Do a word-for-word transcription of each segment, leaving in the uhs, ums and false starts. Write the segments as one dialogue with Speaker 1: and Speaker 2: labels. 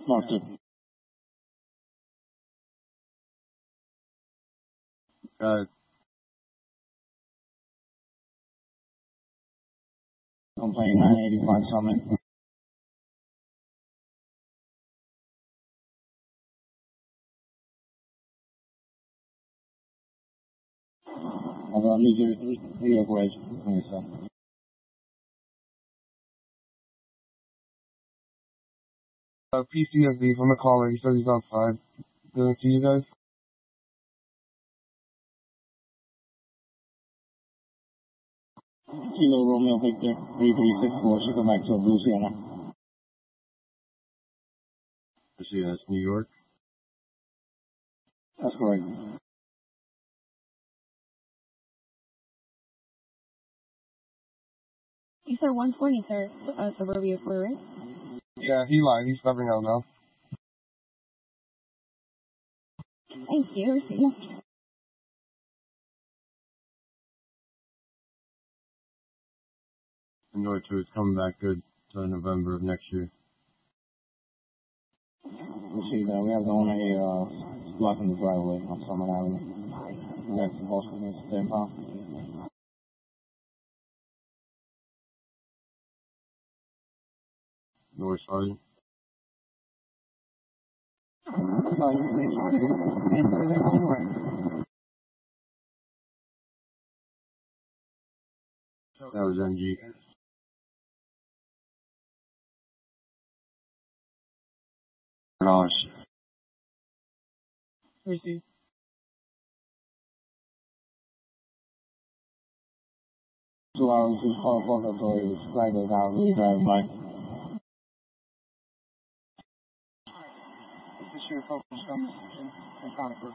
Speaker 1: Mark two. Got it. I'm playing nine eighty-five Summit. I'm on New York Wedge.
Speaker 2: Uh, P C S D from the caller. He says he's outside. Doesn't see you guys.
Speaker 1: Kilo Romeo Victor three three six four. Should come back to Louisiana.
Speaker 2: See, that's New York.
Speaker 1: That's correct.
Speaker 3: You said one twenty, sir. Uh, Suburbia four, right?
Speaker 2: Yeah, he lied. He's stepping out now.
Speaker 3: Thank you. See you.
Speaker 2: North two is coming back good to November of next year.
Speaker 1: We'll see that. We have the owner here uh, blocking the driveway on Summit Avenue. We have some horses in the same house.
Speaker 2: North Sergeant. That was N G.
Speaker 1: Dollars.
Speaker 3: Receive.
Speaker 1: Two hours is called both authorities. Flag goes out. We drive by.
Speaker 3: This is your focus from Concord.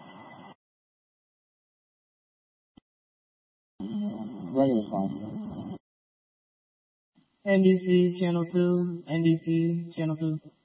Speaker 1: Regular fine.
Speaker 3: N D C Channel two. N D C Channel two.